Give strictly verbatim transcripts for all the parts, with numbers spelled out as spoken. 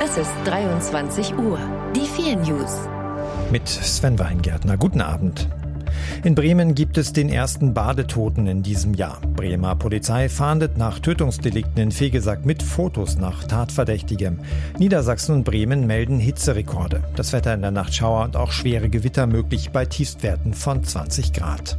Es ist dreiundzwanzig Uhr. Die vier News. Mit Sven Weingärtner. Guten Abend. In Bremen gibt es den ersten Badetoten in diesem Jahr. Bremer Polizei fahndet nach Tötungsdelikten in Vegesack mit Fotos nach Tatverdächtigem. Niedersachsen und Bremen melden Hitzerekorde. Das Wetter in der Nacht Schauer und auch schwere Gewitter möglich bei Tiefstwerten von zwanzig Grad.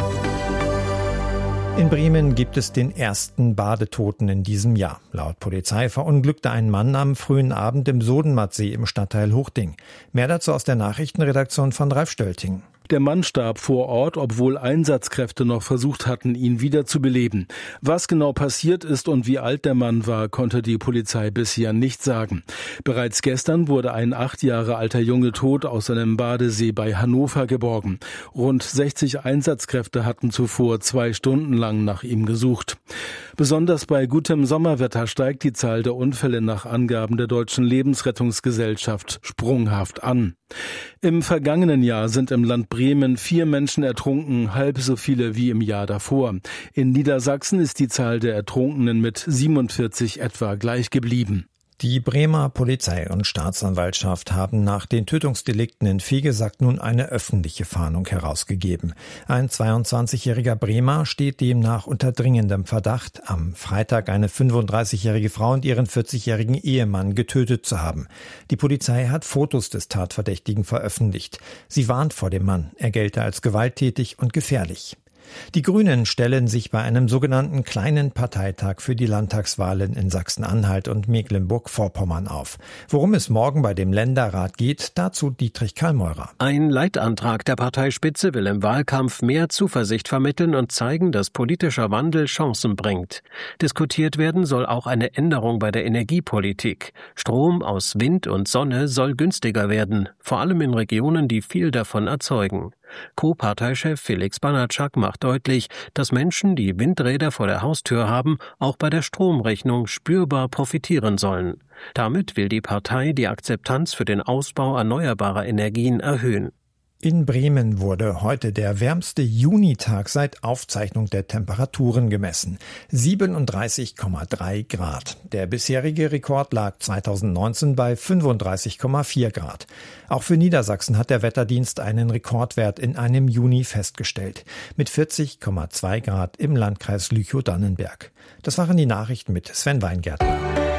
In Bremen gibt es den ersten Badetoten in diesem Jahr. Laut Polizei verunglückte ein Mann am frühen Abend im Sodenmattsee im Stadtteil Hochding. Mehr dazu aus der Nachrichtenredaktion von Ralf Stölting. Der Mann starb vor Ort, obwohl Einsatzkräfte noch versucht hatten, ihn wieder zu beleben. Was genau passiert ist und wie alt der Mann war, konnte die Polizei bisher nicht sagen. Bereits gestern wurde ein acht Jahre alter Junge tot aus einem Badesee bei Hannover geborgen. Rund sechzig Einsatzkräfte hatten zuvor zwei Stunden lang nach ihm gesucht. Besonders bei gutem Sommerwetter steigt die Zahl der Unfälle nach Angaben der Deutschen Lebensrettungsgesellschaft sprunghaft an. Im vergangenen Jahr sind im Land Bremen vier Menschen ertrunken, halb so viele wie im Jahr davor. In Niedersachsen ist die Zahl der Ertrunkenen mit siebenundvierzig etwa gleich geblieben. Die Bremer Polizei und Staatsanwaltschaft haben nach den Tötungsdelikten in Vegesack nun eine öffentliche Fahndung herausgegeben. Ein zweiundzwanzigjähriger Bremer steht demnach unter dringendem Verdacht, am Freitag eine fünfunddreißigjährige Frau und ihren vierzigjährigen Ehemann getötet zu haben. Die Polizei hat Fotos des Tatverdächtigen veröffentlicht. Sie warnt vor dem Mann. Er gelte als gewalttätig und gefährlich. Die Grünen stellen sich bei einem sogenannten kleinen Parteitag für die Landtagswahlen in Sachsen-Anhalt und Mecklenburg-Vorpommern auf. Worum es morgen bei dem Länderrat geht, dazu Dietrich Kallmeurer. Ein Leitantrag der Parteispitze will im Wahlkampf mehr Zuversicht vermitteln und zeigen, dass politischer Wandel Chancen bringt. Diskutiert werden soll auch eine Änderung bei der Energiepolitik. Strom aus Wind und Sonne soll günstiger werden, vor allem in Regionen, die viel davon erzeugen. Co-Parteichef Felix Banatschak macht deutlich, dass Menschen, die Windräder vor der Haustür haben, auch bei der Stromrechnung spürbar profitieren sollen. Damit will die Partei die Akzeptanz für den Ausbau erneuerbarer Energien erhöhen. In Bremen wurde heute der wärmste Junitag seit Aufzeichnung der Temperaturen gemessen. siebenunddreißig Komma drei Grad. Der bisherige Rekord lag zweitausendneunzehn bei fünfunddreißig Komma vier Grad. Auch für Niedersachsen hat der Wetterdienst einen Rekordwert in einem Juni festgestellt. Mit vierzig Komma zwei Grad im Landkreis Lüchow-Dannenberg. Das waren die Nachrichten mit Sven Weingärtner.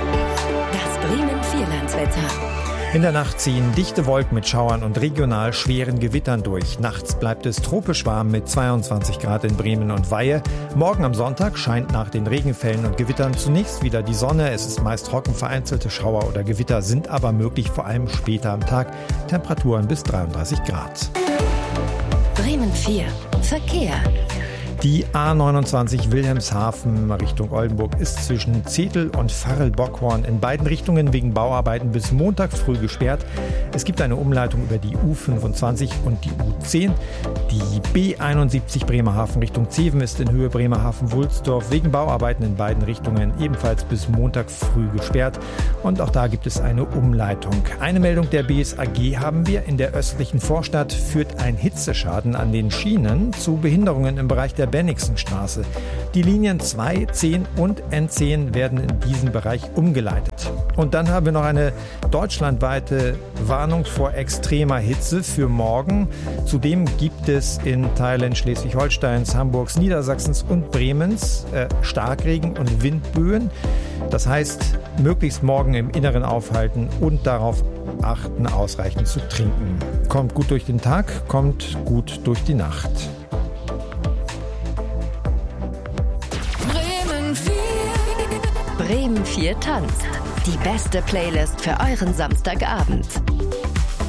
Das Bremen-Vierlandswetter. In der Nacht ziehen dichte Wolken mit Schauern und regional schweren Gewittern durch. Nachts bleibt es tropisch warm mit zweiundzwanzig Grad in Bremen und Weihe. Morgen am Sonntag scheint nach den Regenfällen und Gewittern zunächst wieder die Sonne. Es ist meist trocken, vereinzelte Schauer oder Gewitter sind aber möglich, vor allem später am Tag. Temperaturen bis dreiunddreißig Grad. Bremen vier. Verkehr. Die A neunundzwanzig Wilhelmshaven Richtung Oldenburg ist zwischen Zetel und Varl-Bockhorn in beiden Richtungen wegen Bauarbeiten bis Montag früh gesperrt. Es gibt eine Umleitung über die U fünfundzwanzig und die U zehn. Die B einundsiebzig Bremerhaven Richtung Zeven ist in Höhe Bremerhaven-Wulsdorf wegen Bauarbeiten in beiden Richtungen ebenfalls bis Montag früh gesperrt. Und auch da gibt es eine Umleitung. Eine Meldung der B S A G haben wir. In der östlichen Vorstadt führt ein Hitzeschaden an den Schienen zu Behinderungen im Bereich der Bennigsenstraße. Die Linien zwei, zehn und N zehn werden in diesen Bereich umgeleitet. Und dann haben wir noch eine deutschlandweite Warnung vor extremer Hitze für morgen. Zudem gibt es in Teilen Schleswig-Holsteins, Hamburgs, Niedersachsens und Bremens äh, Starkregen und Windböen. Das heißt, möglichst morgen im Inneren aufhalten und darauf achten, ausreichend zu trinken. Kommt gut durch den Tag, kommt gut durch die Nacht. Bremen vier tanzt. Die beste Playlist für euren Samstagabend.